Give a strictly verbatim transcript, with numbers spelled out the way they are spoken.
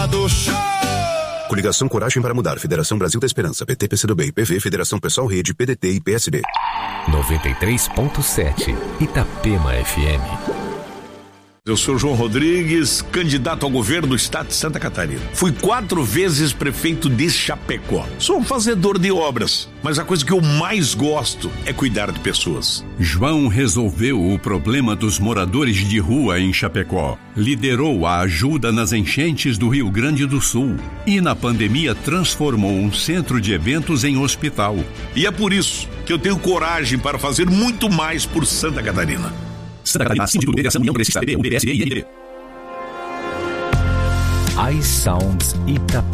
lado. Show! Coligação Coragem para Mudar, Federação Brasil da Esperança, P T, P C do B, P V, Federação Pessoal Rede, P D T e P S B. noventa e três ponto sete Itapema F M. Eu sou João Rodrigues, candidato ao governo do estado de Santa Catarina. Fui quatro vezes prefeito de Chapecó. Sou um fazedor de obras, mas a coisa que eu mais gosto é cuidar de pessoas. João resolveu o problema dos moradores de rua em Chapecó. Liderou a ajuda nas enchentes do Rio Grande do Sul. E na pandemia transformou um centro de eventos em hospital. E é por isso que eu tenho coragem para fazer muito mais por Santa Catarina. Santa Catarina, acima de tudo, Federação União Progressista, P B, U B S B e I N D B. iSounds Itapema.